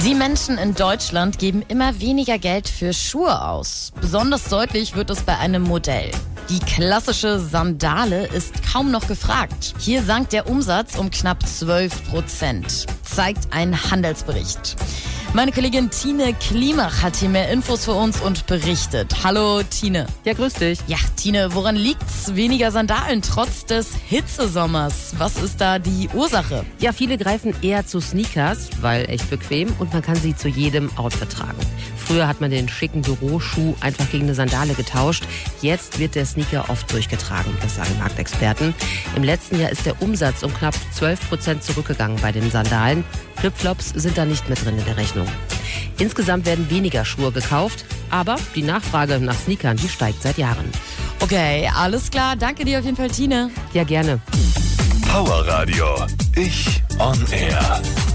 Die Menschen in Deutschland geben immer weniger Geld für Schuhe aus. Besonders deutlich wird es bei einem Modell. Die klassische Sandale ist kaum noch gefragt. Hier sank der Umsatz um knapp 12%, zeigt ein Handelsbericht. Meine Kollegin Tine Klimach hat hier mehr Infos für uns und berichtet. Hallo Tine. Ja, grüß dich. Ja, Tine, woran liegt's? Weniger Sandalen trotz des Hitzesommers. Was ist da die Ursache? Ja, viele greifen eher zu Sneakers, weil echt bequem und man kann sie zu jedem Outfit tragen. Früher hat man den schicken Büroschuh einfach gegen eine Sandale getauscht. Jetzt wird der Sneaker oft durchgetragen, das sagen Marktexperten. Im letzten Jahr ist der Umsatz um knapp 12% zurückgegangen bei den Sandalen. Flipflops sind da nicht mit drin in der Rechnung. Insgesamt werden weniger Schuhe gekauft, aber die Nachfrage nach Sneakern, die steigt seit Jahren. Okay, alles klar. Danke dir auf jeden Fall, Tine. Ja, gerne. Power Radio. Ich on Air.